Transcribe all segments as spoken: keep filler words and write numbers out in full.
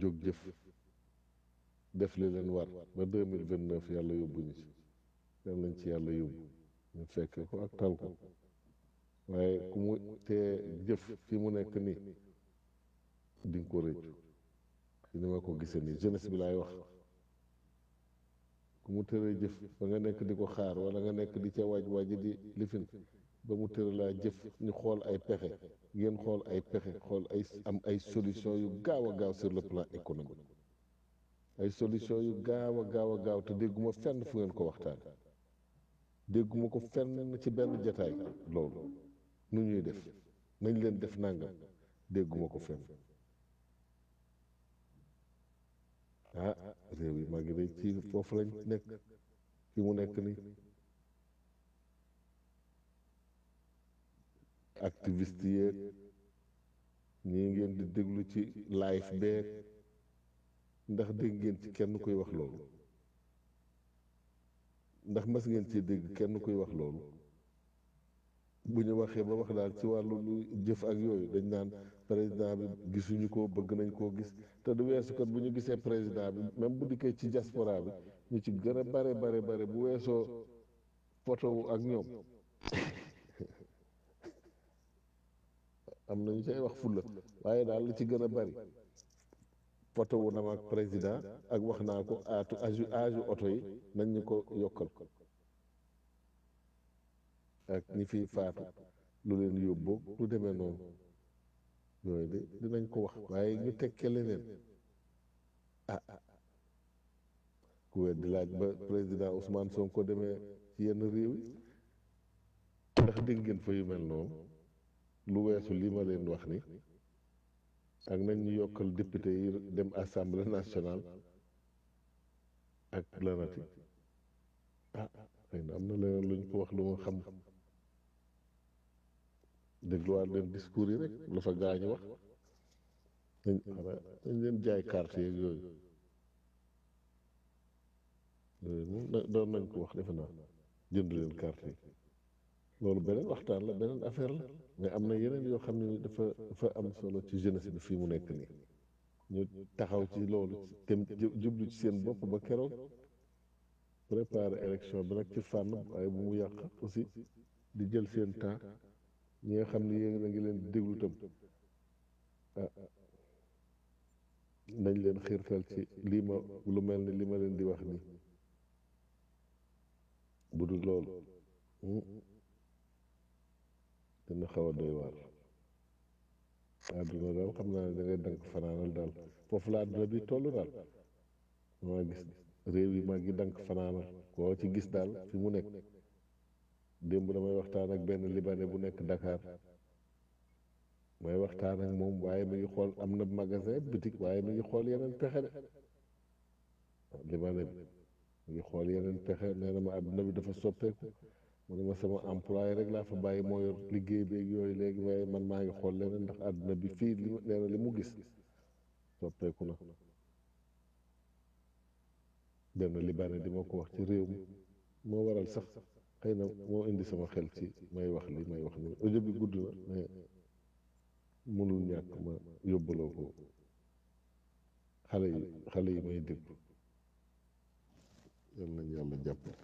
jóg jëf def li leen war ba deux mille vingt neuf yàlla yóbbu ñu ci yàlla nañ ci yàlla yóbbu ñu fekk ko ak tal ko waaye ku mu tee jëf fi mu nekk nii di nga ko rëccu ci ni ma ko gisee nii jeunesse bi laay wax ku mu tëree jëf ba nga nekk di ko xaar wala nga nekk di ca waaj waaj di lifin ba mu tëra laa jëf ñu xool ay pexe ngeen xool ay pexe xool ay am ay solution yu gaaw a gaaw sur le plan économique ay solution yu gaaw a gaaw a gaaw te dégguma fenn fu ngeen ko waxtaan dégguma ko fenn ci benn jataay loolu nu ñuy def nañ leen def nangam dégguma ko fenn ah réew yi maa ngi day ci foofu lañ nekk fi mu nekk ni activiste yeeg ñii ngeen di déglu ci live beeg ndax dégg ngeen ci kenn kuy wax loolu ndax mas ngeen ci dégg kenn kuy wax loolu bu ñu waxee ba wax daal ci wàllu lu jëf ak yooyu dañ naan président bi gisuñu ko bëgg nañ koo gis te du weesu kat bu ñu gisee président bi même bu dikkee ci diaspora bi ñu ci gën a bare bare bare bu weesoo photo wu ak ñoom am na ñu cay wax fulla waaye daal li ci gën a bari photo wu na ma ak président ak wax naa ko aatu aju aju oto yi nañ ñu ko yokkal ak ñi fiy faatu lu leen yóbbu lu demee noonu yooyu de dinañ ko wax waaye ñu tekkee leneen ah ku wet di laaj ba président Ousmane Sonko demee ci yenn réew yi ndax dégg ngeen fa yu mel noonu lu weesu lii ma leen wax ni ak nañ ñu yokkal député yi dem assemblée nationale ak lanati ah xëy na am na leneen luñ ko wax lu ma xam dégluwaat leen discours yi rek lu fa gaañu wax dañ xanaa dañ leen jaay carte yeeg yooyu yooyu moom doon nañ ko wax defe naa jënd leen carte yi loolu beneen waxtaan la beneen affaire la mais am na yeneen yoo xam ne dafa dafa am solo ci jeunesse bi fii mu nekk nii ñu taxaw ci loolu te jublu ci seen bopp ba keroog préparer élection bi nag ci fànn waaye bu mu yàq aussi di jël seen temps ñi nga xam ne yéen a ngi leen di déglu tam ah nañ leen xiirtal ci lii ma lu mel ni li ma leen di wax nii bu dul loolu dina xaw a doy waar àdduna daal xam naa ne da ngay dank fanaanal daal foofu la àdduna bi toll daal maa gis réew yi maa ngi dank fanaanal koo ci gis daal fi mu nekk démb damay waxtaan ak benn libanais bu nekk Dakar may waxtaan ak moom waaye mi ngi xool am na magasin boutique waaye mi ngi xool yeneen pexe de libanais bi mi ngi xool yeneen pexe nee na ma àdduna bi dafa soppeeku mu ne ma sama employé rek laa fa bàyyi moo yor liggéey beeg yooyu léegi waaye man maa ngi xool leneen ndax àdduna bi fii li nee na li mu gis soppeeku na benn libanais di ma ko wax ci réew mi moo waral sax xëy na moo indi sama xel ci may wax li may wax ni audio bi gudd na mais mënul ñàkk ma yóbbaloo ko xale yi xale yi may déglu yal nañu yàlla jàppale.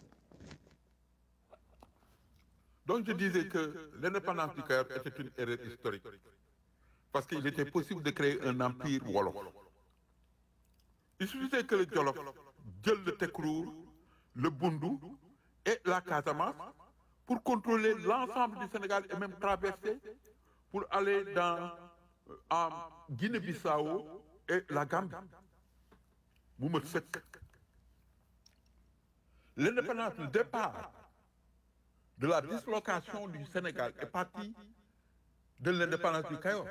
Donc je disais que l'indépendance du Cayor était une erreur historique parce qu'il était possible de créer un empire wolof. Il suffisait que le Jolof jël le Tekruur, le Bundu et la Casamance pour contrôler l'ensemble du Sénégal et même traverser pour aller dans euh, en Guinée-Bissau et la Gambie. Mu mat sëkk. L'indépendance, le départ de la dislocation du Sénégal est partie de l'indépendance du Cayor.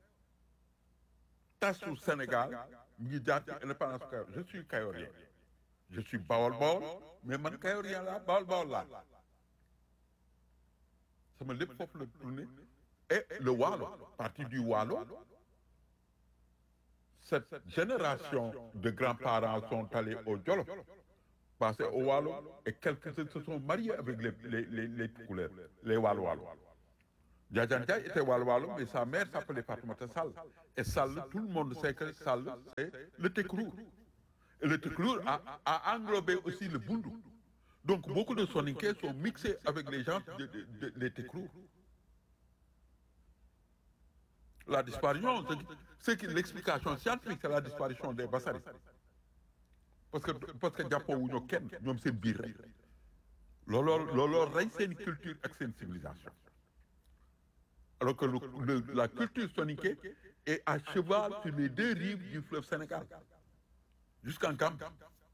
Tasu Sénégal mi ngi jaar ci indépendance du Cayor. Je suis Cayorien. Je suis Bawol Bawol mais man Cayorien laa Bawol Bawol laa. sama lépp foofu la tourné et le Waalo, partie du Waalo. Cette génération de grands-parents sont allés au Jolof, passés au Waalo et quelques se sont mariés avec les les les les Tukulóor, les Waalo Waalo. Ndiadiane Ndiaye était Waalo Waalo, mais sa mère s'appelait Fatoumata Sall. Et Sall, tout le monde sait que Sall, c'est le Tekrour. Et le Tekrour a, a englobé aussi le Bundu. Donc beaucoup de Soninké sont mixés avec les gens de, de, de, des Tekrour. La disparition, c'est que l'explication scientifique, c'est la disparition des Bassari. Parce que parce que Japon ou ñoo kenn ñoom seen biir rek looloo looloo rey seen culture ak seen civilisation. Alors que le, le, la culture soninké est à cheval sur les deux rives du fleuve Sénégal, jusqu'en Gambie.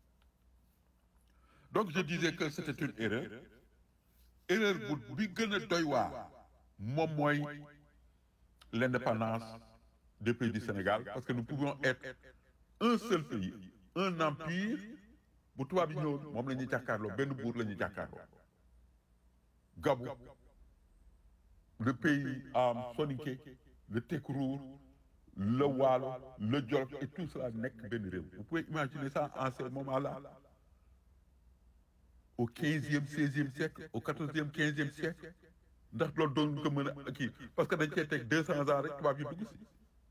Donc je disais que c'était une erreur. Erreur bu bi gën a doy waar moom mooy l'indépendance des pays du Sénégal, parce que nous pouvons être un seul pays, un empire bu tubaab yi ñëwoon moom la ñuy jàkkaarloo benn buur la ñuy jàkkaarloo. Gabou, le pays am soninké, le Tekrour, le Waalo, le Jolof et tout cela nekk benn réew. Vous pouvez imaginer ça en ce moment-là, au quinzième, seizième siècle, au quatorzième, quinzième siècle, ndax loolu doon ko mën a kii parce que dañ cee teg deux cents ans rek tubaab yi dugg si.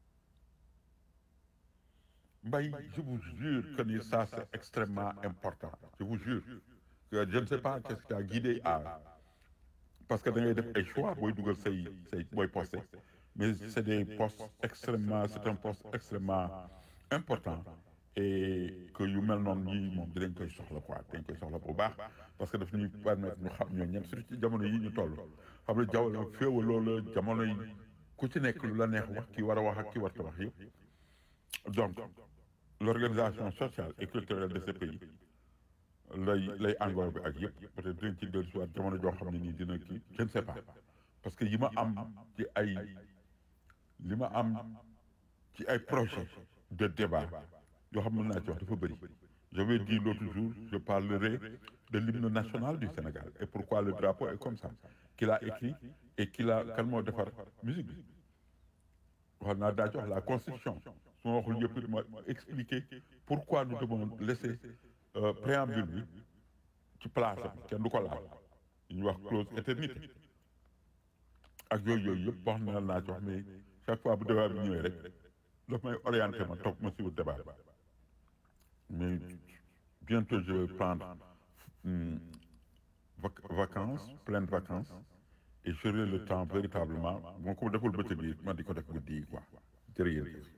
Mbaye, je vous jure que ni ça c'est extrêmement important. Je vous jure que je ne sais pas qu'est-ce qui a guidé à parce que da ngay def ay choix booy dugal say say booy posté mais c'est des postes extrêmement c'est un poste extrêmement important et que yu mel noonu ñii moom dinañ koy soxla quoi dañ koy soxla bu baax parce que daf ñuy permettre ñu xam ñoo ñen surtout ci jamono yi ñu toll xam ne jamono féewaloo la jamono yi ku ci nekk lu la neex wax ki war a wax ak ki war a wax yëpp. Donc l'organisation sociale et culturelle de ce pays lay lay englobé ak yëpp peut-être dinañ ci dellu si waat jamono joo xam ne nii dina kii je ne sais pas parce que yi ma am ci ay li ma am ci ay projet de débat yoo xam ne mën naa ci wax dafa bëri. J'avais dit l'autre jour je parlerai de l'hymne national du Sénégal et pourquoi le drapeau est comme ça qu'il a écrit et qu'il a kan moo defar musique bi wax naa daa ci wax la constitution su ma waxul yëpp ma expliquer pourquoi nous devons laisser Euh, préambule bi ci place am kenn du ko laal ñu wax clause éternité ak yooyu yooyu yëpp wax na naa ci wax mais chaque fois bu débat bi ñëwee rek daf may orienté ma topp ma si débat mais bientôt je vais prendre hum, vac vacances pleines vacances et j'aurai le temps véritablement moo ko deful bëccëg yi ma di ko def guddi yi quoi jërëjëf.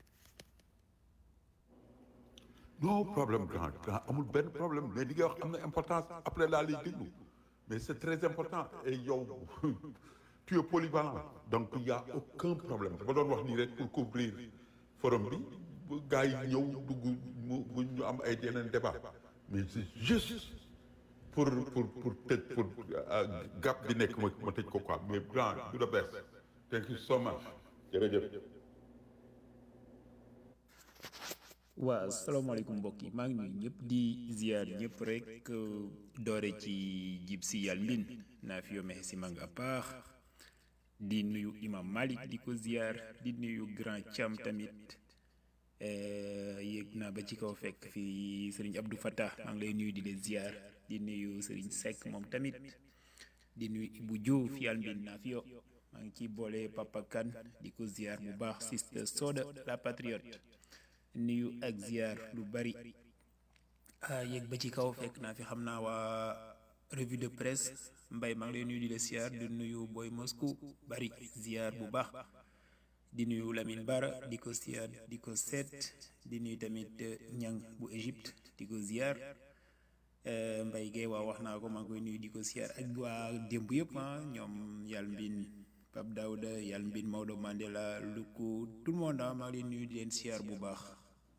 Non problème grand grand amul benn problème mais li nga wax am na importance après laa lay déglu mais c'est très important et yow tu es polyvalent donc il y a aucun problème dafa doon wax nii rek pour couvrir forum bi bu gars yi ñëw dugg mu bu ñu am ay yeneen débat mais c'est juste pour pour pour tëj pour gap bi nekk ma ma tëj ko quoi mais grand du the best thank you so much jërëjëf. waaw salaamaaleykum mbokk yi maa ngi nuyu ñëpp di ziar ñëpp rek doore ci jib si yàlla mbin naa fi yome si ma nga paax di nuyu imam Malik di ko ziar di nuyu grand Thiam tamit yéeg naa ba ci kaw fekk fi sëriñ Abdou Fattah maa ngi lay nuyu di leen ziar di nuyu sëriñ Seck moom tamit di nuyu Ibou Diouf yàlla mbin naa fi yo maa ngi ciy boole Papa Kane di ko ziar bu baax sister Soda la patriote nuyu ak ziar lu bari yéeg ba ci kaw fekk naa fi xam naa waa revue de presse mbay maa ngi lay nuyu di la ziar di nuyu Boy Moscou bari ziar bu baax di nuyu Lamine Bara di ko ziar di ko seet di nuyu tamit ñang bu Égypte di ko ziar mbay gay waa wax naa ko maa ngi koy nuyu di ko ziar ak waa démb yëpp ah ñoom yàlla mbin Pape Daouda yàlla mbin Maodo Mandela Luku tout le monde ah maa ngi leen nuyu di leen ziar bu baax.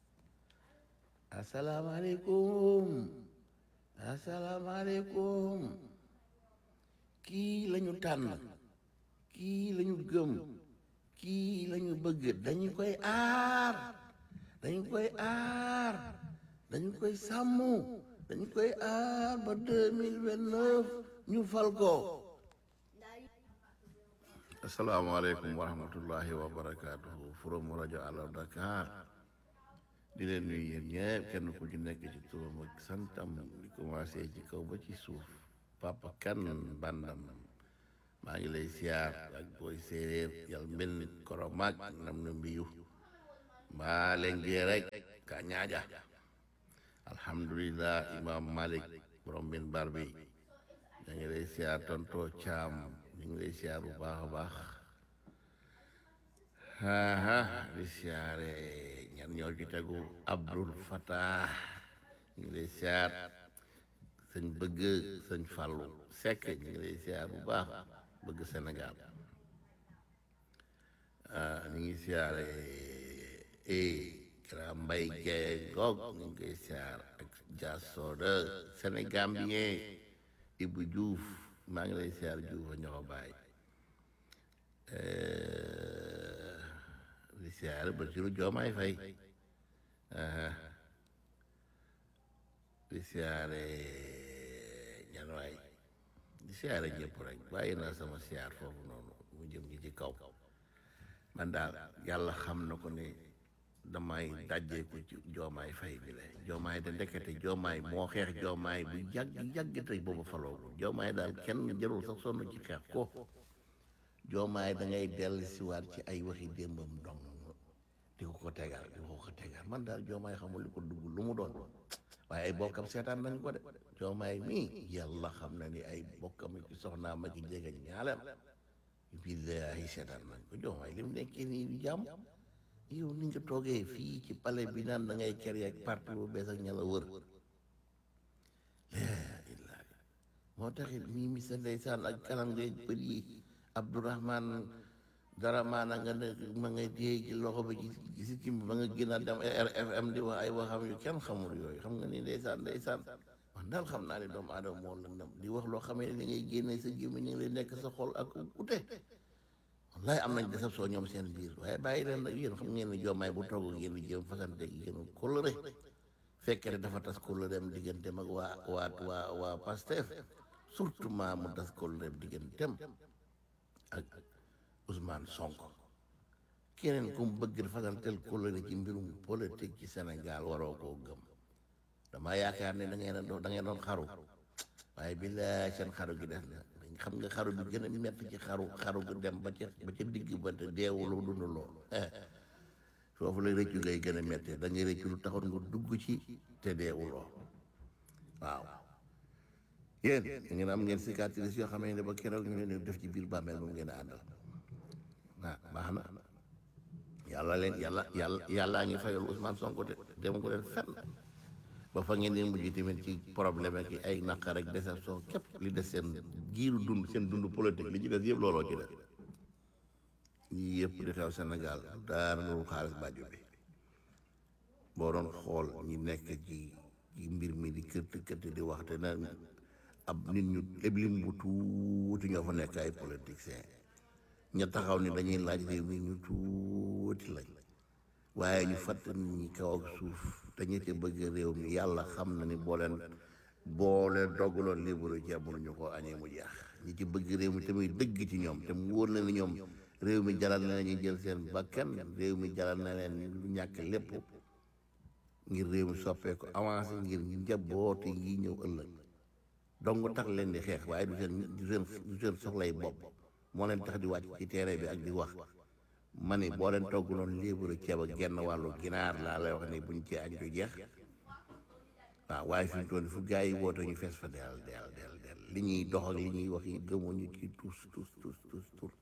asalaamaaleykum asalaamaaleykum kii lañu tànn kii lañu gëm kii lañu bëgg dañu koy aar dañu koy aar dañu koy sàmm dañu koy aar ba deux mille vingt-neuf ñu fal ko. asalaamaaleykum wa rahmatullahi wa barakaatuhu from rajo Allo Dakar di leen nuyu yéen ñëpp kenn ku ci nekk ci turam ak santam di commencé ci kaw ba ci suuf Papa Kane Bandam maa ngi lay siyaar ak booy séeréer yal mbenn koro mag nam na mbiyu mbaa lengee rek ka ñaaja alhamdulillah imam malik borom bin bar bi ñu ngi lay siyaar tonto caam ñu ngi lay siyaar bu baax a baax aha di siyaare ñan ñoo ci tegu abdul fatah ñu ngi lay siyaar sëñ bëgg sëñ fàllu sekk ñu ngi lay siyaar bu baax bëgg Sénégal ah ñu ngi siyaare eh Kira Mbay Gaye goog ñu ngi koy siyaar ak Jasooda Sénégambien Ibu Diouf maa ngi lay siyaar Diouf a ñoo baay di siyaare Basiru Joomaay Fay di siyaare ñan waay di siyaare ñëpp rek bàyyi naa sama siyaar foofu noonu mu jëm ñi ci kaw man daal yàlla xam na ko ne damay dajjeeku ci joomaay fay bi la joomaay da ndekete joomaay moo xeex joomaay bu yàgg yàgg tey boobu faloogu joomaay daal kenn jarul sax sonn ci xeex ko joomaay da ngay dell siwaat ci ay waxi démbam dong di ko ko tegal di ko ko tegal man daal joomaay xamul li ko dugg lu mu doon waaye ay bokkam seetaan nañ ko de joomaay mii yàlla xam na ni ay bokkam ci soxnaa ma ci jege ñaaleem billaahi seetaan nañ ko joomaay li mu nekkee nii di jàmm yow ni nga toogee fii ci palais bi naan da ngay kër ak parti bu bees ak ña la wër laa ilaaha moo taxit mii mi sa ndeysaan ak kanam ngay bët yi Abdourahman dara maana nga ne ma ngay téye ci loxo ba ci si kim ba nga gënaat dem R F M di wax ay waxam yu kenn xamul yooyu xam nga ni ndeysaan ndeysaan man daal xam naa ne doomu aadama moo lëndam di wax loo xamee ne li ngay génne sa gémmiñ ñu ngi lay nekk sa xol ak ute wallaay am nañ déception ñoom seen biir waaye bàyyi leen nag yéen xam ngeen ne joomaay bu togg ngeen di jéem fasante gi gën a kóllëre fekkee ne dafa tas kóllëreem digganteem ak waa waa waa waa Pastef surtout maa mu tas kóllëreem digganteem ak Ousmane Sonko keneen ku mu bëgg fasantel kóllëre ci mbirum politique ci Sénégal waroo koo gëm dama yaakaar ne da ngeen a doon da ngeen doon xaru waaye billaay seen xaru gi des na xam nga xaru bi gën a metti ci xaru xaru gu dem ba ca ba ca digg ba te deewuloo dund lool foofu la rëccu ngay gën a metti da ngay rëccu lu taxoon nga dugg ci te deewuloo waaw yéen ngeen am ngeen cicatrice yoo xam ne ba keroog ñu leen def ci biir bàmmeel moom ngeen a àndal ah baax na yàlla leen yàlla yàlla yàllaa ngi fayal Ousmane Sonko te dem ko leen fenn ba fa ngeen di mujj tamit ci problème ak ay naqar ak déception képp li des seen giiru dund seen dund politique li ci des yëpp looloo ci def ñii yëpp di xew Sénégal daara nuru xaalis bàjju bi boo doon xool ñi nekk ci ci mbir mi di kërti kërti di waxte na ab nit ñu éblim bu tuuti ñoo fa nekk ay politiciens ña taxaw ni dañuy laaj réew mi ñu tuuti lañ waaye ñu fàtt nit ñi kaw ak suuf te ñi ci bëgg réew mi yàlla xam na ni boo leen boo leen doggaloon libéru ceeb mënuñu koo añee mu jeex ñi ci bëgg réew mi tamit dëgg ci ñoom te mu wóor na ni ñoom réew mi jaral na leen ñu jël seen bakkan réew mi jaral na leen lu ñàkk lépp ngir réew mi soppeeku avancé ngir njabooti yi ñëw ëllëg donc tax leen di xeex waaye du seen du seen du seen soxlay bopp moo leen tax di wàcc ci terrain bi ak di wax ma ni boo leen togg noonu léebaru ceeb ak genn wàllu ginaar laa lay wax ni buñ ci añ du jeex waaw waaye fi mu toll fu gars yi woote ñu fees fa del del del del li ñuy dox ak li ñuy wax yi gëmuñu ci tus tus tus tus tus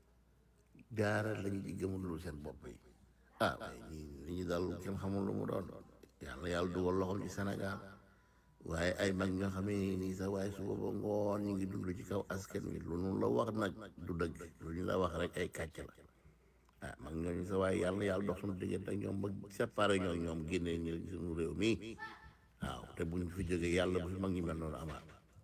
daara lañu ci gëmul lu seen bopp yi ah waaye ñi li ñu dal kenn xamul lu mu doon yàlla yàlla dugal loxoom ci Sénégal waaye ay mag ñoo xam ne nii sax waaye suba ba ngoon ñu ngi dund ci kaw askan wi lu nu la wax nag du dëgg lu ñu la wax rek ay kàcc la ah mag ñooñu sax waaye yàlla yàlla dox suñu diggante ak ñoom ba séparé ñoo ñoom génnee ñu suñu réew mi waaw te buñ fi jógee yàlla bu fi mag ñi mel noonu amaat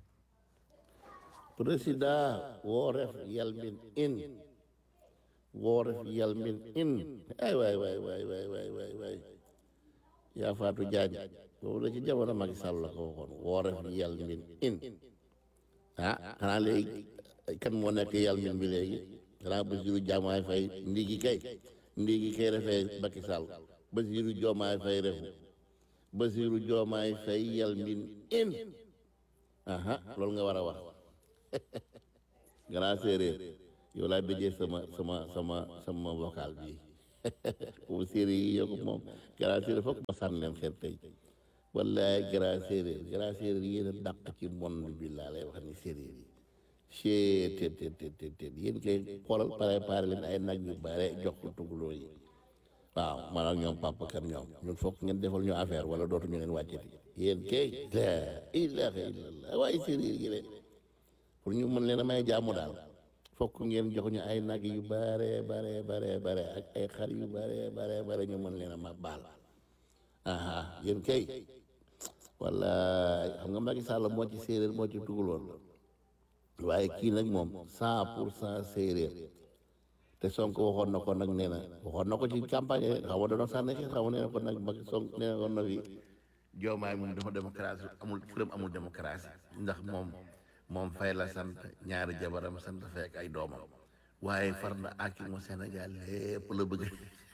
président wooref yalmin in wooref yalmin in ay waay waay waay waay waay waay waay yaa faatu jaaj boobu la ci jamono Macky Sall la ko waxoon wooref yalmin in ah xanaa léegi kan moo nekk yalmin bi léegi xanaa Bassirou Diomaye Faye ndigi kay ndigi kay refee Macky Sall Bassirou Diomaye Faye refu Bassirou Diomaye Faye yalmin in aha loolu nga war a wax grand séeréer yow laa déjee sama sama sama sama vocal bi bu séeréer yi yow moom grand séeréer foog ma sànni leen xeer tey wallaay grand séeréer grand séeréer yéen a dàq ci monde bi laa lay wax ni séeréer yi chee te te te te te yéen koy xoolal préparé leen ay nag yu bare jox ko tugaloo yi waaw man ak ñoom papa kan ñoom ñun foog ngeen defal ñu affaire wala dootuñu leen wàccati yéen kay la ilaha illallah waaye séeréer yi leen pour ñu mën leen a may jàmm daal fokk ngeen jox ñu ay nag yu bare bare bare bare ak ay xar yu bare bare bare ñu mën leen a ma baal aha yéen kay wala xam nga Macky Sall moo ci séeréer moo ci tuguloon waaye kii nag moom cent pour cent séeréer te Sonko waxoon na ko nag nee na waxoon na ko ci campagne xam nga doon sànni xeex xam nga nee na ko nag Macky Sonko nee na ko na fi Diomaye moom dafa démocratie amul këram amul démocratie ndax moom moom fay la sant ñaari jabaram sant fekk ay doomam waaye far na aki mo Sénégal lépp la bëgg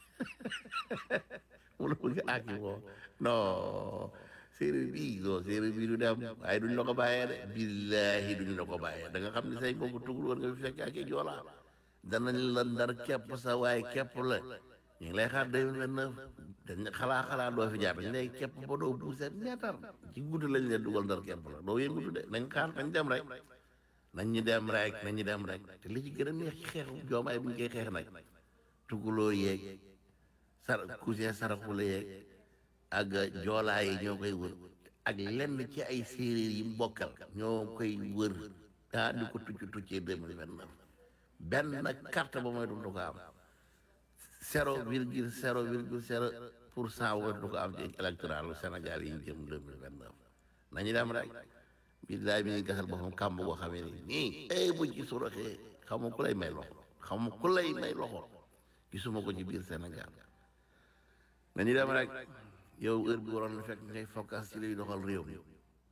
mu la bëgg aki moo non séeréer bii non séeréer bii du dem waaye duñ la ko bàyyee de billaahi duñ la ko bàyyee da nga xam ne say mbokk tugul woon nga fi fekk aki joolaa danañ la ndar képp sa waaye képp la ñu ngi lay xaar deux mille vingt-neuf dañ xalaa xalaa doo fi jaar dañ lay képp ba doo buuse meetar ci guddi lañ leen dugal ndar képp la doo yëngutu de nañ xaar nañ dem rek nañ ñu dem rek nañ ñu dem rek te li ci gën a neex ci xeexu Diomaye bu ñu koy xeex nag tuguloo yeeg sar cousin saraxule yeeg ak joolaa yi ñoo koy wër ak lenn ci ay séeréer yi mbokkal ñoo koy wër ah di ko tucc tuccee deux mille vingt-neuf benn carte ba mooy du ko am zéro virgule zéro virgule zéro pour cent mooy du ko am ci électoral Sénégal yi jëm deux mille vingt-neuf nañu dem rek billaay mi ngi gasal boppam kàmb goo xamee ni nii ay buñ ci suraxee xamu ku lay may loxo xamu ku lay may loxo gisuma ko ci biir Sénégal nañu dem rek yow heure bi waroon na fekk ngay focus ci liy doxal réew mi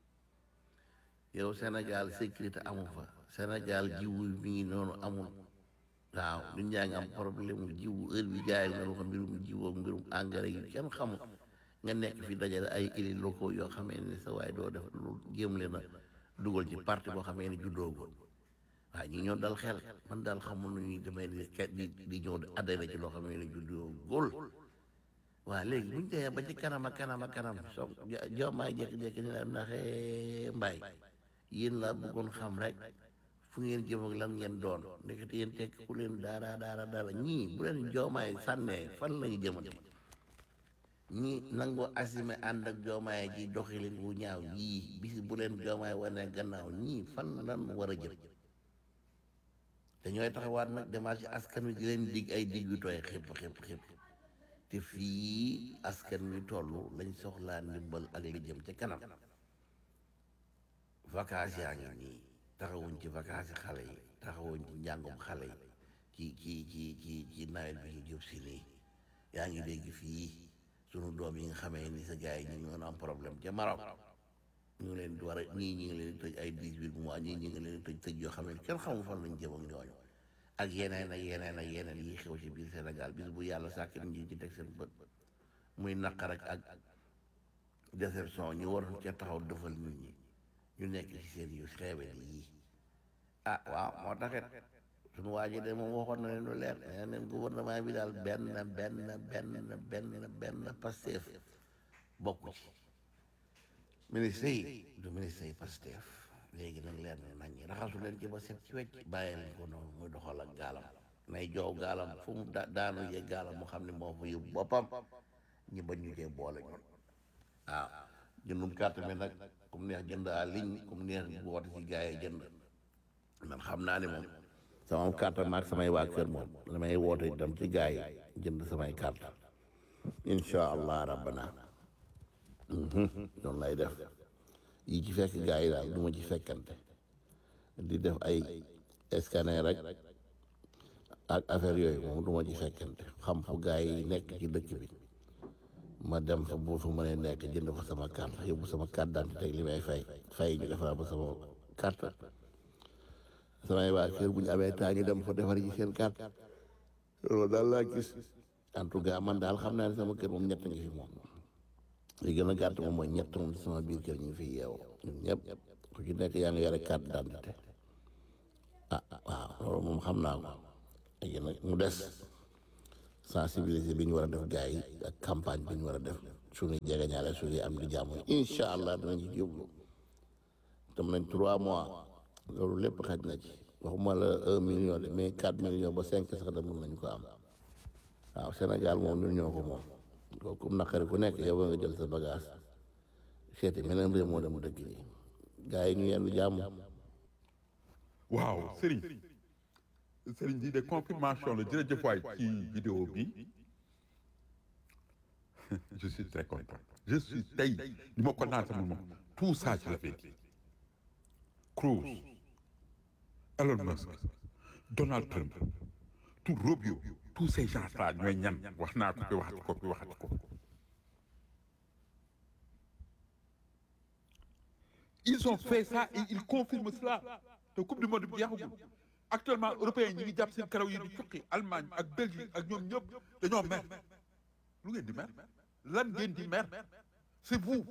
yow Sénégal sécurité amu fa Sénégal jiwu mi ngi noonu amul waaw nit ñaa ngi am problème mu jiwu heure bi gars yi nga wax mbirum jiwu ak mbirum engrais yi kenn xamul nga nekk fi dajale ay élus locaux yoo xamee ne sa waaye doo def lu jéem leen a dugal ci parti boo xamee ne juddoogul waaw ñi ñoo dal xel man daal xamul nu ñuy demee di di di ñëw adhéré ci loo xamee ne juddoogul waaw léegi buñ demee ba ci kanam ak kanam ak kanam soo Diomaye jékki-jékki ni la ndaxee mbaay yéen laa bëggoon xam rek fu ngeen jëm ak lan ngeen doon ndekete yéen tekk ku leen daara daara daara ñii bu leen Diomaye sànnee fan lañu jëmati ñii nangoo assumé ànd ak Diomaye ji doxalin wu ñaaw yii bis bu leen Diomaye wane gannaaw ñii fan lan war a jëm te ñooy taxawaat nag démarche askan wi di leen dig ay dig yu tooy xëpp xëpp xëpp te fii askan wi toll lañ soxlaa ndimbal ak li jëm ca kanam vacances yaa ngi nii taxawuñ ci vacances xale yi taxawuñ ci njàngum xale yi ci ci ci ci ci nawet bi ñu jub si nii yaa ngi dégg fii sunu doom yi nga xamee ni sa gars yi ñu ngi doon am problème ca Maroc ñu ngi leen di war a ñii ñi ngi leen di tëj ay dix-huit mois ñii ñi ngi leen di tëj tëj yoo xam ne kenn xamul fan lañ jëm ak ñooñu ak yeneen ak yeneen ak yeneen yi xew ci biir Sénégal bis bu yàlla sàkk nit ñi ci teg seen bët muy naqar ak ak déception ñu waroon ca taxaw defal nit ñi ñu nekk ci seen yu xeebel yii ah waaw moo taxit suñu waa ji de moom waxoon na leen lu leer nee neen gouvernement bi daal benn benn benn benn benn Pastef bokku ci ministre yi du ministre yi Pastef léegi nag leer na nañ raxasu leen ci ba set ci wecc bàyyi leen ko noonu muy doxal ak gaalam nay joow gaalam fu mu daanu yee gaalam mu xam ne moo fa yóbbu boppam ñi bañ ñu cee boole ñun waaw jëndum carte mi nag comme neex jënd à ligne comme neex woote ci gars yi jënd man xam naa ne moom sama carte maag samay waa kër moom damay woote itam ci gars yi jënd samay carte incha allah rabbana noonu lay def yi ci fekk gars yi daal du ma ci fekkante di def ay scanner rek ak affaire yooyu moom du ma ci fekkante xam fu gars yi nekk ci dëkk bi ma dem fa bu fu mënee nekk jënd fa sama carte yóbbu sama carte d'identité li may fay fay ñu defar ba sama carte samay waa kër bu ñu amee temps ñu dem fa defar ci seen carte loolu daal laa gis en tout cas man daal xam naa ne sama kër moom ñett ngi fi moom li gën a gàtt moom mooy ñett moom sama biir kër ñu ngi fi yeewoo ñun ñëpp ku ci nekk yaa ngi yore carte d'identité ah waaw loolu moom xam naa ko léegi nag mu des sensibiliser bi ñu war a def gars yi ak campagne bi ñu war a def suñu jegeñaale suñu am di jàmm incha allah dinañ ci jublu dem nañ trois mois loolu lépp xaj na ci waxuma la un million de mais quatre millions ba cinq sax de mën nañ ko am waaw Sénégal moom ñun ñoo ko moom kooku comme naqari ku nekk yow nga jël sa bagage seeti meneen réew moo dem dëkk yi gars yi ñu yendu jàmm. waaw Serigne Serigne di de confirmation la jërëjëf waay ci vidéo bi je suis très content je suis tey ni ma ko naan sama moom tout ça je l'avais dit Cruz Elon Musk Donald Trump tout Rubio tous ces gens-là ñooy ñan wax naa ko fi waxati ko fi waxati ko ils ont fait ça et ils confirment cela te coupe du monde bi jeexagul actuellement européens ñi ngi jàpp seen karaw yi di cukki Allemagne ak Belgique ak ñoom ñëpp dañoo mer lu ngeen di mer lan ngeen di mer c'est vous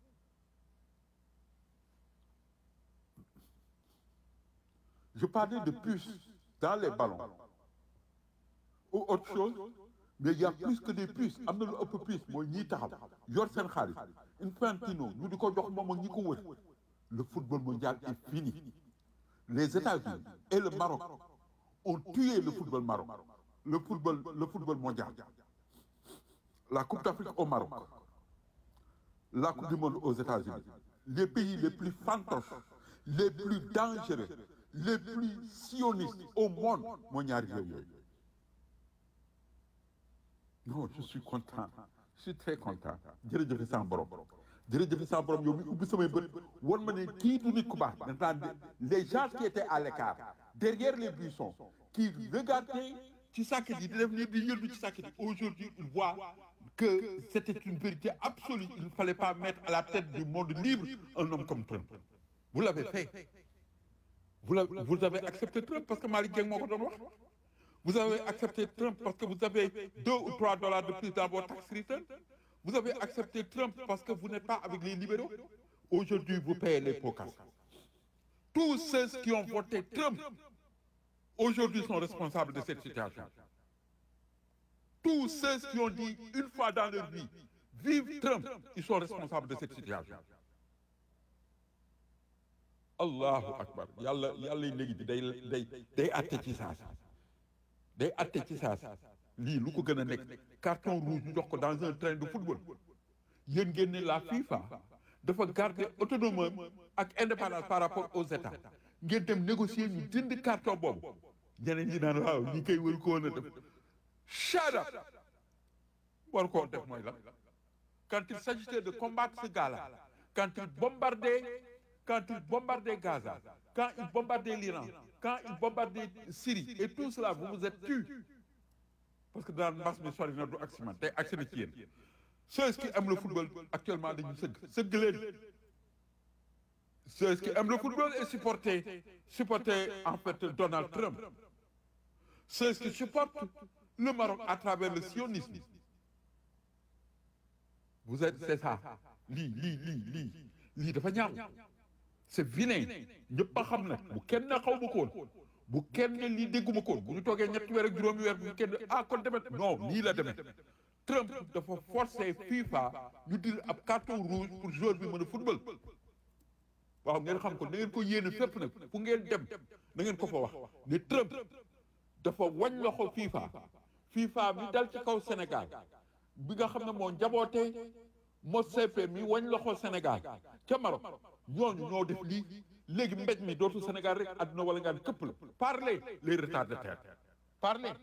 je parlais de puces dans les ballons ou autre chose mais il y a plus que des puces am na lu ëpp puce mooy ñiy taxaw yor seen xaalis Infantino ñu di ko jox moom ak ñi ko wër le football mondial est fini les États-Unis et le Maroc ont tué le football Maroc le football le football mondial la Coupe d'Afrique au Maroc la Coupe du monde aux États-Unis les pays les plus fantoches les plus dangereux les plus sionistes au monde moo ñaari réew yooyu non je suis content je suis très content jërëjëf sama borom jërëjëf sama borom yow mi ubbi samay bët wan ma ne kii du nit ku baax maintenant les gens qui étaient à l'écart derrière les buissons qui regardaient ci sàkket yi di def nii di yëndu ci sàkket yi aujourd'hui ils voient que c'était une vérité absolue il ne fallait pas mettre à la tête du monde libre un homme comme Trump vous l'avez fait vous l'avez, vous avez accepté Trump parce que Malick Dieng moo ko doon wax vous avez accepté Trump parce que vous avez deux ou trois dollars de plus dans vos tax returns vous avez accepté Trump parce que vous n'êtes pas avec les libéraux aujourd'hui vous payez les pots cassés tous ceux qui ont voté Trump aujourd'hui sont responsables de cette situation tous ceux qui ont dit une fois dans leur vie vive Trump ils sont responsables de cette situation allahu akbar yàlla yàlla léegi bi day day day atte ci saasi day atte ci saasi lii lu ko gën a nekk carton rouge ñu jox ko dans un train de football yéen ngeen ne la FIFA dafa garder autonome ak indépendance par rapport aux États ngeen dem négocier ñu dindi carton boobu ñeneen ñi naan waaw ñi koy wër ko woon a def shut up war koo def mooy la quand il s'agissait de combattre ce gars-là quand il bombardait quand il bombardait Gaza quand il bombardait l'Iran quand il bombardait Syrie et tout cela vous vous êtes tus parce que dans mbas mi sori na du accident tey agsi na ci yéen ceux qui aiment le football actuellement dañu sëgg sëgg leen ceux qui aiment le football et supporter supporter en fait Donald Trump ceux qui supportent le Maroc à travers le sionisme vous êtes c'est ça lii lii lii lii lii dafa ñaaw c'est vilain ñëpp a xam nag bu kenn xaw ma ko woon bu kenn lii dégguma ko woon bu ñu toogee ñetti weer ak juróomi weer bu kenn ah kon demet non nii la demet Trump dafa forcer FIFA ñu dir ab carton rouge pour joueur bi mën a football waaw ngeen xam ko na ngeen ko yéene fépp nag fu ngeen dem na ngeen ko fa wax ne Trump dafa wañ loxo FIFA FIFA mi dal ci kaw Sénégal bi nga xam ne moo njabootee mo C P mi wañ loxo Sénégal ca Maroc ñooñu ñoo def lii léegi mbéj mi dootu Sénégal rek àdduna wala ngaan këpp la parlez les retardataires parlez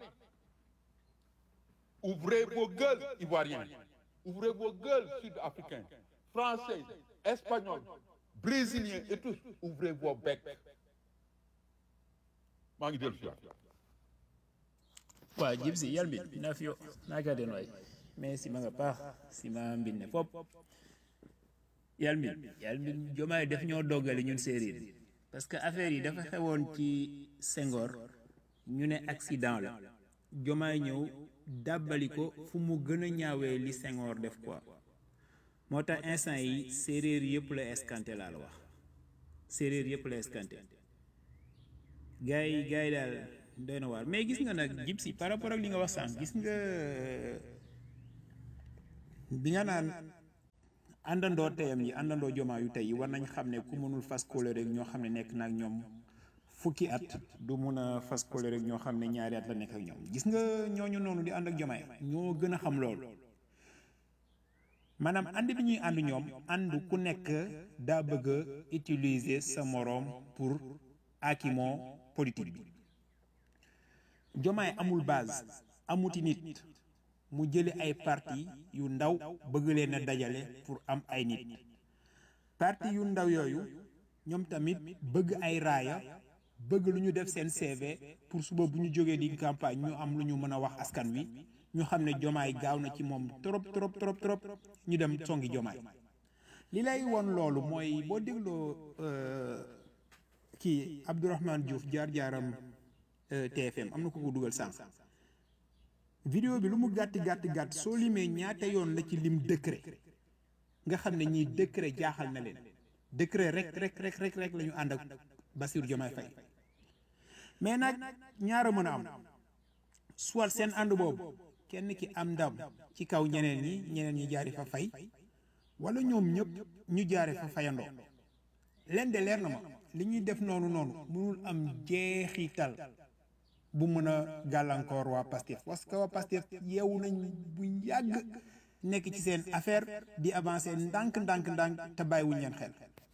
ouvrez vos gueules ivoiriens ouvrez vos gueules sud-africains français espagnols brésiliens et tous ouvrez vos becs maa ngi dellu si waat waaw jib si yal mbin na fiyo naga den waay mais si ma nga paax si ma mbin ne fop yal mbin yal mbin jomaay def ñoo doggali ñun séeréer parce que affaire yi dafa xewoon ci Senghor ñu ne accident la jomaay ñëw dàbbali ko fu mu gën a ñaawee li Senghor def quoi moo tax instant yi séeréer yëpp la escanté laa la wax séeréer yëpp la escanté gars yi gars yi daal doy na waar mais gis nga nag jib si par rapport ak li nga wax sànq gis nga bi nga naan àndandoo teyam yi àndandoo jomaa yu tey yi war nañ xam ne ku mënul fas kóolóore rek ñoo xam ne nekk na ak ñoom fukki at du mun a fas kóolóore rek ñoo xam ne ñaari at la nekk ak ñoom gis nga ñooñu noonu di ànd ak jomaay ñoo gën a xam loolu maanaam ànd bi ñuy ànd ñoom ànd ku nekk daa bëgg a utiliser sa moroom pour akimoo politique bi jomaay amul base amuti nit mu jëli ay parti yu ndaw bëgg leen a dajale pour am ay nit parti yu ndaw yooyu ñoom tamit bëgg ay raaya bëgg lu ñu def seen C V pour suba bu ñu jógee di campagne ñu am lu ñu mën a wax askan wi ñu xam ne jomaay gaaw na ci moom trop trop trop trop ñu dem songi jomaay li lay woon loolu mooy boo dégloo kii Abdourahmane Diouf jaar-jaaram T F M am na ko ko dugal sànq vidéo bi lu mu gàtt gàtt gàtt soo limee ñaata yoon la ci lim décret nga xam ne ñii décret jaaxal na leen décret rek rek rek rek rek la ñu ànd ak Bassirou Diomaye Faye mais nag ñaara mën a am soit seen ànd boobu kenn ki am ndam ci kaw ñeneen ñi ñeneen ñi jaari fa fay wala ñoom ñëpp ñu jaare fa fayandoo leen de leer na ma li ñuy def noonu noonu mënul am jeexital bu mën a gàllankoor waa Pastef parce que waa Pastef yeewu nañ bu yàgg nekk ci seen affaire di avancer ndànk ndànk ndànk te bàyyiwuñ leen xel.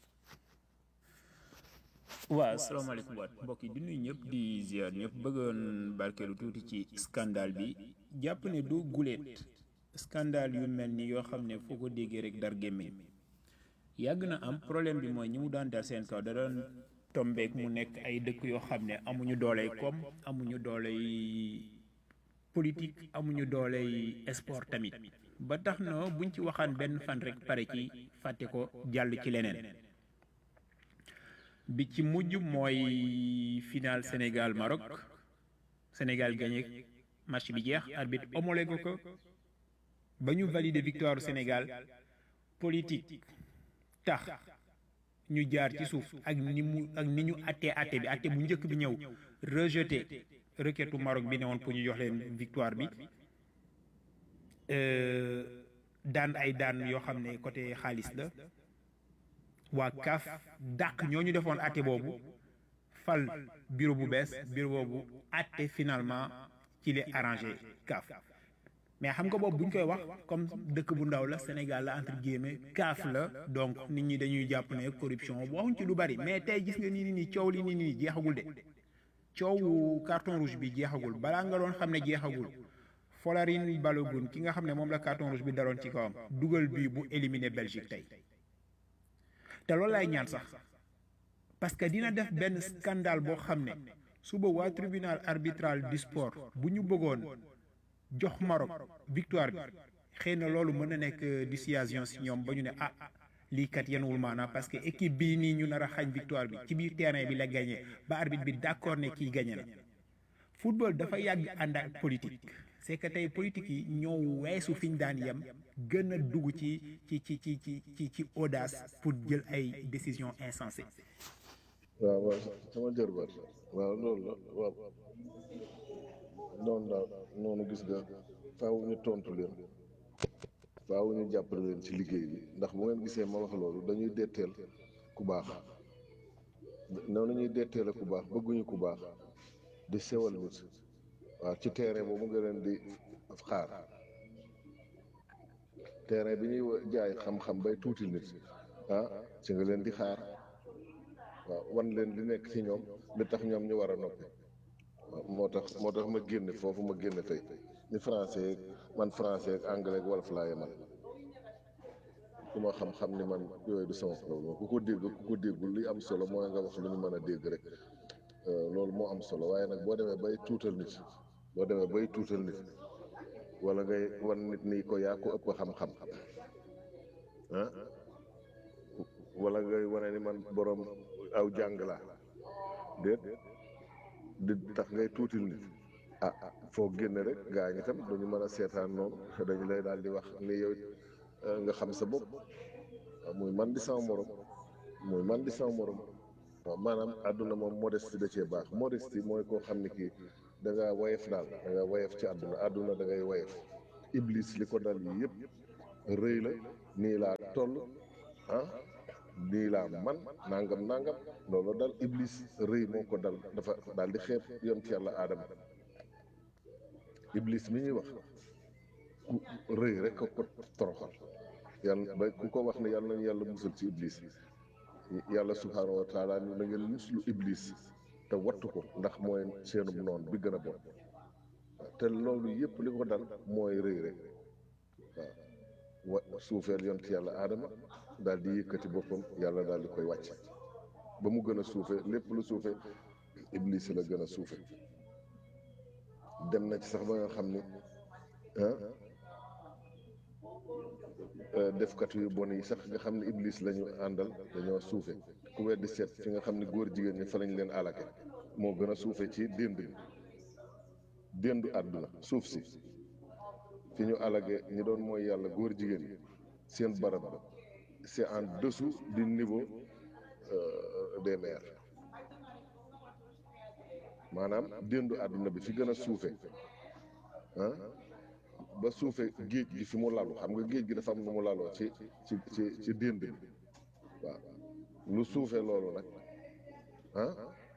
waaw salaamaaleykum waat mbokk yi di nuyu ñëpp di ziar ñëpp bëggoon barkeelu tuuti ci scandale bi jàpp ne du guleet scandale yu mel ni yoo xam ne foo ko déggee rek dar gémmiñ yàgg na am problème bi mooy ñi mu daan dal seen kaw da doon tombeek mu nekk ay dëkk yoo xam ne amuñu dooley koom amuñu dooley politique amuñu dooley sport tamit ba tax na buñ ci waxaan benn fan rek pare ci fàtte ko jàll ci leneen bi ci mujj mooy final Sénégal Maroc Sénégal gagné match bi jeex arbitre homologué ko ba ñu valider victoire Sénégal politique tax ñu jaar ci suuf ak ni mu ak ni ñu attee atte bi atte bu njëkk bi ñëw rejeté requêtu Maroc bi ne woon pour ñu jox leen victoire bi daan ay daan yoo xam ne côté xaalis la waa C A F dàq ñoo ñu defoon atte boobu fal bureau bu bees bureau boobu atte finalement ci li arrangé C A F mais xam nga boobu bu ñu koy wax comme dëkk bu ndaw la Sénégal la entre guillemets C A F la donc nit ñi dañuy jàpp ne corruption waxuñ ci lu bari mais tey gis nga nii nii nii coow li nii nii jeexagul de coowu carton rouge bi jeexagul balaa nga doon xam ne jeexagul Folarin Balogun ki nga xam ne moom la carton rouge bi daloon ci kawam dugal bii bu éliminer Belgique tey te loolu laay ñaan sax parce que dina def benn scandale boo xam ne suba waa tribunal arbitral du sport bu ñu bëggoon jox Maroc victoire bi xëy na loolu mën na nekk dissuasion si ñoom ba ñu ne ah lii kat yenuwul maanaam parce que équipe bii nii ñu nar a xañ victoire bi ci biir terrain bi la gagné ba arbitre bi d'accord ne kii gagné na football dafa yàgg ànd ak politique c'est que tey politique yi ñoo weesu fi ñu daan yem gën a dugg ci ci ci ci ci ci ci audace pour jël ay décisions insensées. waaw waaw sama jërbaat waaw loolu la waaw noonu daal noonu gis nga faaw ñu tontu leen faaw ñu jàppale leen ci liggéey bi ndax bu ngeen gisee ma wax loolu dañuy detteel ku baax noonu ñuy detteele ku baax bëgguñu ku baax di sewal nit waaw ci terrain boobu nga leen di xaar terrain bi ñuy jaay xam-xam bay tuuti nit ah ci nga leen di xaar waaw wan leen li nekk ci ñoom li tax ñoom ñu war a noppi waaw moo tax moo tax ma génne foofu ma génne tey ni français man français ak anglais ak wolof laa yemal ku ma xam-xam ni man yooyu du sama problème ku ko dégg ku ko déggul li am solo mooy nga wax lu ñu mën a dégg rek loolu moo am solo waaye nag boo demee bay tuutal nit boo demee bay tuutal nit wala ngay wan nit ni ko yaa ko ëpp xam-xam ah wala ngay wane ni man borom aw jàng laa déet di tax ngay tuutil nit ah foo génne rek gaa ñi tam duñu mën a seetaan noonu dañu lay daal di wax ni yow nga xam sa bopp muy man di sama morom muy man di sama morom waaw maanaam àdduna moom modestie da cee baax modestie mooy koo xam ne kii da ngaa wayef daal da ngaa wayef ci àdduna àdduna da ngay wayef iblis li ko dal yi yëpp rëy la nii laa toll ah nii laa man nangam nangam loolu dal iblis rëy moo ko dal dafa daal di xeeb yoon ci yàlla aadama iblis mi ñuy wax ku rëy rek ko toroxal yàlla ba ku ko wax ne yàlla nañu yàlla musal ci iblis yàlla subhaanahu wa taala ni na ngeen muslu iblis te wattu ko ndax mooy seenum noon bi gën a bon te loolu yëpp li ko dal mooy rëy rek waaw wa suufeel yoon ci yàlla aadama daal di yëkkati boppam yàlla daal di koy wàcc ba mu gën a suufe lépp lu suufe iblis la gën a suufe dem na ci sax ba nga xam ni ah defkat yu bon yi sax nga xam ne iblis la ñu àndal dañoo suufe ku weddi seet fi nga xam ne góor jigéen ñi fa lañ leen alake moo gën a suufe ci dénd bi déndu àdduna suuf si fi ñu alage ñi doon mooy yàlla góor jigéen ñi seen barab ba c'est en dessous du niveau euh, des mers maanaam déndu àdduna bi fi gën a suufe ah ba suufe géej gi fi mu lalu xam nga géej gi dafa am nu mu laloo ci ci ci ci dénd bi waaw lu suufe loolu nag ah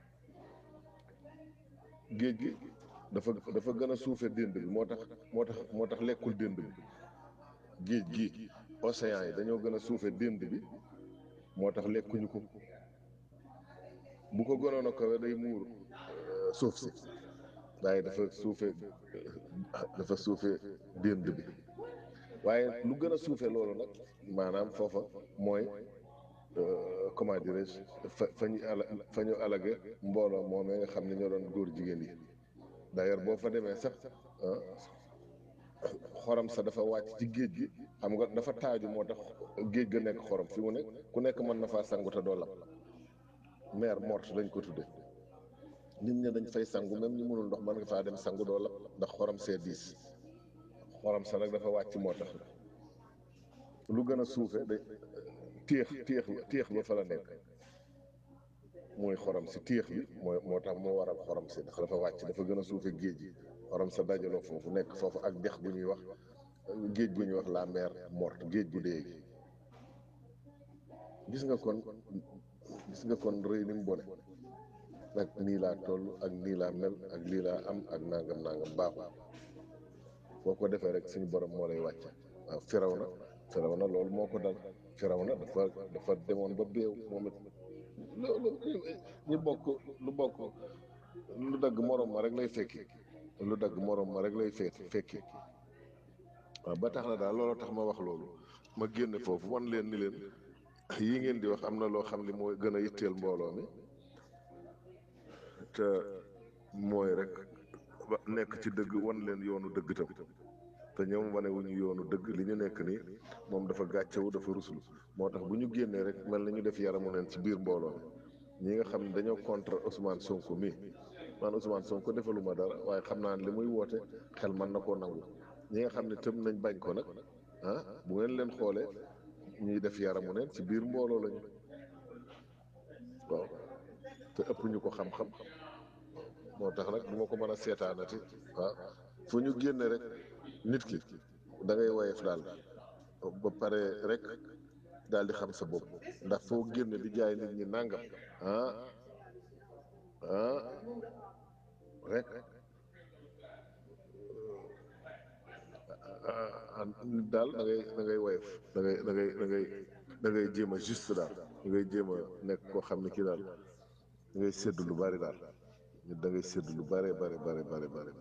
géej gi dafa dafa gën a suufe dénd bi moo tax moo tax moo tax lekkul dénd bi géej gi océan yi dañoo gën a suufe dénd bi moo tax lekkuñu ko bu ko gënoon a kawe day muur suuf si waaye dafa suufe dafa suufe dénd bi waaye lu gën a suufe loolu nag maanaam foofa mooy comment dirais-je fa fa ñu ala fa ñu alage mbooloo moomee nga xam ne ñoo doon góor jigéen yi d'ailleurs boo fa demee sax xorom sa dafa wàcc ci géej gi xam nga dafa taaju moo tax géej ga nekk xorom fi mu nekk ku nekk mën na faa sangu te doo lab mer morte lañ ko tudde nit ñi dañ fay sangu même ñu mënul ndox mën nga faa dem sangu doo lab ndax xorom see diis xorom sa nag dafa wàcc moo tax lu gën a suufe da téex téex téex ba fa la nekk mooy xorom si téex bi mooy moo tax moo waral xorom si ndax dafa wàcc dafa gën a suufe géej gi xorom sa dajaloo foofu nekk foofu ak dex bu ñuy wax géej gu ñuy wax la mer morte géej gu dee gi gis nga kon gis nga kon rëy ni mu bone ak nii laa toll ak nii laa mel ak lii laa am ak nangam nangam baaxul boo ko defee rek suñu borom moo lay wàcc waaw firaw na firaw na loolu moo ko dal firaw na dafa dafa demoon ba beew moom it loolu ñu bokk lu bokk lu dagg morom ma rek lay fekki lu dagg morom ma rek lay fekk fekki waaw ba tax na daal loolu tax ma wax loolu ma génne foofu wan leen ni leen yii ngeen di wax am na loo xam ne mooy gën a yitteel mbooloo mi te mooy rek ba nekk ci dëgg wan leen yoonu dëgg tam te ñoom wane wuñu yoonu dëgg li ñu nekk nii moom dafa gàccewu dafa ruslu moo tax bu ñu génnee rek mel na ñu def yaramu neen ci biir mbooloo mi ñi nga xam ne dañoo contre Ousmane Sonko mii man Ousmane Sonko defaluma dara waaye xam naa ne li muy woote xel mën na koo nangu ñi nga xam ne tëm nañ bañ ko nag ah bu ngeen leen xoolee ñuy def yaramu neen ci biir mbooloo lañu waaw te ëpp ñu ko xam-xam moo tax nag du ma ko mën a seetaanati waaw fu ñu génne rek nit ki da ngay woyef daal ba pare rek daal di xam sa bopp ndax foo génne di jaay nit ñi nangam ah ah rek nit daal da ngay da ngay woyef da ngay da ngay da ngay da ngay jéem a juste daal da ngay jéem a nekk koo xam ne kii daal da ngay sédd lu bari daal nit da ngay sédd lu bari bari bari bari bari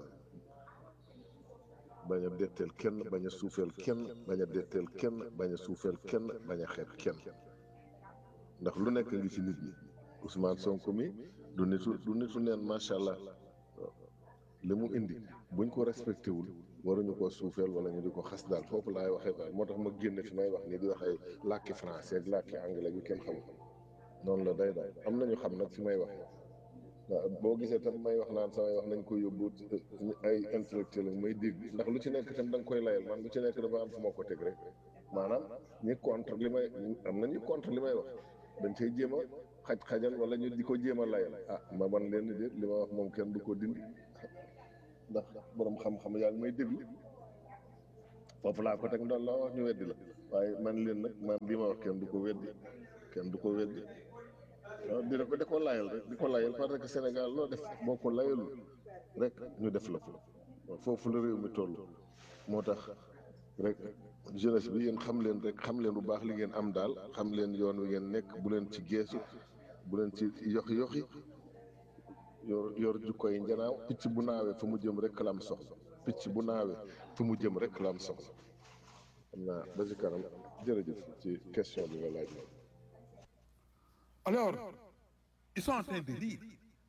bañ a detteel kenn bañ a suufeel kenn bañ a detteel kenn bañ a suufeel kenn bañ a xeeb kenn ndax lu nekk ngi ci nit ñi Ousmane Sonko mi du nitu du nitu neen macha allah li mu indi buñ ko respecté wul waruñu ko suufeel wala ñu di ko xas daal foofu laay waxee daal moo tax ma génne fi may wax ni di wax ay làkki français ak làkki anglais yu kenn xamul noonu la day daal am nañu xam nag fi may waxee waaw boo gisee tam may wax naan samay wax nañ koy yóbbu ay intellectuel ak may dégg ndax lu ci nekk tam da nga koy layal man lu ci nekk dafa am fu ma ko teg rek maanaam ñi contre li may am na ñu contre li may wax dañ cay jéem a xaj-xajal wala ñu di ko jéem a layal ah ma wan leen ni déet li ma wax moom kenn du ko dindi ndax borom xam-xam yaa ngi may déglu foofu laa ko teg ndax la wax ñu weddi la waaye man leen nag man li ma wax kenn du ko weddi kenn du ko weddi waaw dina ko di ko layal rek di ko layal parce que Sénégal loo def boo ko layalul rek ñu def la fa foofu la réew mi toll moo tax rek jeunesse bi yéen xam leen rek xam leen bu baax li ngeen am daal xam leen yoon wi ngeen nekk bu leen ci geesu bu leen ci yoxi yoxi yor yor jukkoy njanaaw picc bu naawee fa mu jëm rek la am soxla picc bu naawee fa mu jëm rek la am soxla xam naa ba ci kanam jërëjëf ci question bi nga laaj. Alors, ils sont en train de rire.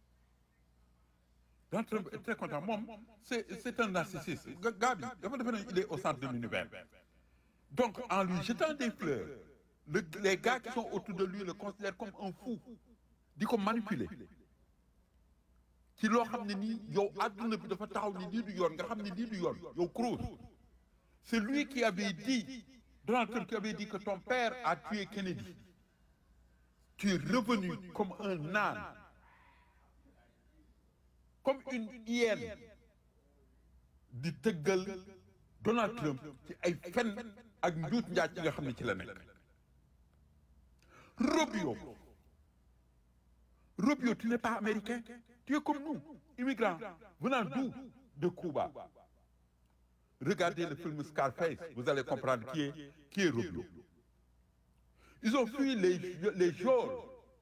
Donc, très, très content. Moi, c'est, c'est un narcissiste. Gabi, il est au centre de l'univers. Donc, en lui jetant des fleurs, le- les gars qui sont autour de lui le considèrent comme un fou. Dit comme manipulé. Ci loo xam ne nii yow àdduna bi dafa taxaw ni lii du yoon nga xam ne lii du yoon yow Cruz. C'est lui qui avait dit, Donald Trump qui avait dit que ton père a tué Kennedy. Tu es revenu comme un âne, comme une hyène, di tëggal Donald Trump ci ay fen ak njuut njaaj yi nga xam ne ci la nekk. Rubio, Rubio, tu n'es pas américain, tu es comme nous, immigrant, venant d'où? De Cuba. Regardez le film Scarface, vous allez comprendre qui est, qui est Rubio. Ils ont fui les, les geôles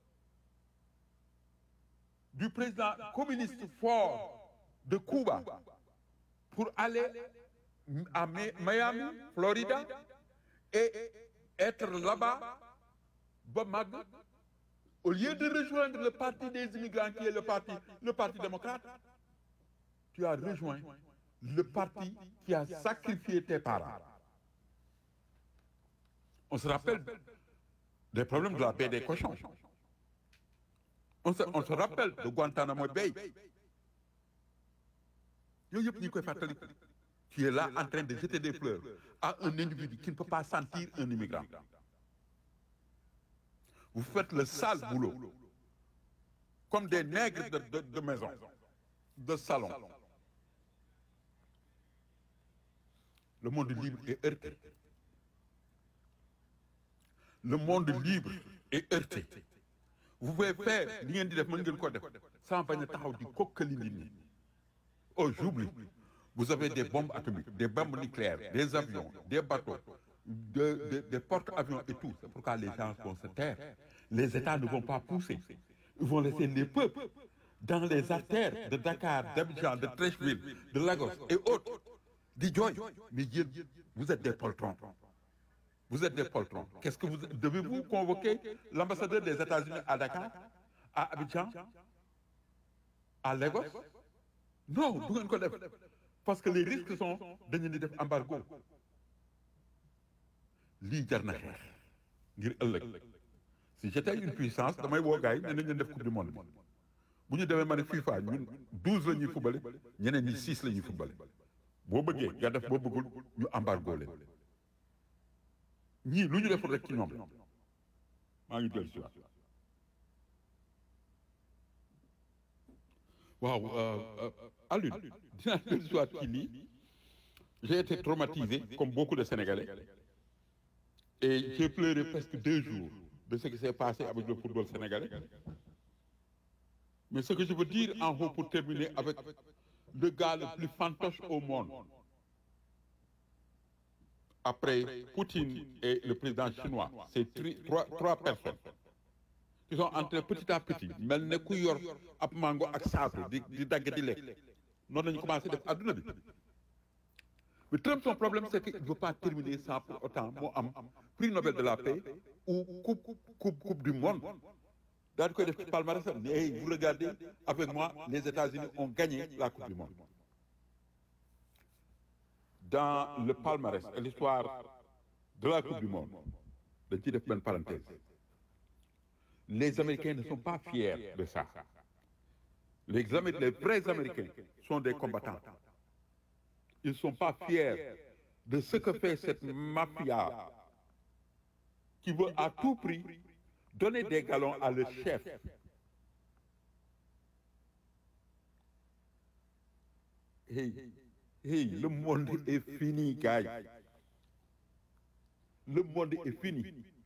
du président communiste fort de Cuba pour aller à Mi- Miami, Florida, et être là-bas, ba mag, au lieu de rejoindre le parti des immigrants qui est le parti, le parti démocrate, tu as rejoint le parti qui a sacrifié tes parents. On se rappelle des problèmes de la baie des cochons. On se, on se rappelle de Guantanamo Bay. Yooyu yëpp ñu ngi koy fàttaliku. Tu es là en train de jeter des fleurs à un individu qui ne peut pas sentir un immigrant. Vous faites le sale boulot, comme des nègres de, de, de maison, de salon. Le monde libre est heurté. Le monde libre est heurté. Vous pouvez faire li ngeen di def mën ngeen ko def sans bañ a taxaw di kokkali nit ñi. Oh, j'oublie. Vous avez des bombes atomiques, des bombes nucléaires, des avions, des bateaux, de- de- des porte-avions et tout. C'est pourquoi les gens vont se taire. Les États ne vont pas pousser. Ils vont laisser les peuples dans les artères de Dakar, d'Abidjan, de Treichville, de Lagos et autres. Di jooy. Mais yéen, vous êtes des poltrons. Vous êtes des poltrons. Qu'est-ce que vous devez-vous convoquer l'ambassadeur des États-Unis à Dakar, à Abidjan, à Lagos? Non, du ngeen ko def parce que les risques sont dañu di def embargo. Lii jar na xeex ngir ëllëg. Si j'étais une puissance damay woo gars yi ne nañ leen def coupe du monde bi. Bu ñu demee ma ne FIFA ñun douze la ñuy fubale ñeneen ñi six la ñuy fubale. Boo bëggee nga def boo bëggul ñu embargo leen. ñii lu ñu deful rek ci ñoom la. maa ngi dellu si waat. waaw Alioune dinaa dellu si waat ci lii. J'ai été traumatisé comme beaucoup de Sénégalais et j'ai pleuré presque deux jours de ce qui s'est passé avec le football sénégalais. Mais ce que je veux dire en haut pour terminer avec le gars le plus fantoche au monde, après Poutine et le président chinois, c'est tri- trois, trois personnes qui sont entrées petit à petit, mel ne ku yor ab mango ak saatu di di dagg di lekk. Noonu lañu commencé def adduna bi. Mais Trump, son problème, c'est qu'il ne veut pas terminer sans pour autant moo am prix Nobel de la paix ou coupe coupe coupe du monde. daal di koy def ci palmarès ne hey, vous regardez avec moi les États-Unis ont gagné la coupe du monde. Dans le palmarès et l'histoire de la coupe du monde dañ ciy def benn parenthèse. Les Américains ne sont pas fiers de ça. Les, Amé- les vrais Américains sont des combattants. Ils ne sont pas fiers de ce que fait cette mafia qui veut à tout prix donner des galons à leur chef. Hey, hey, le monde est fini, gars. Le monde est fini.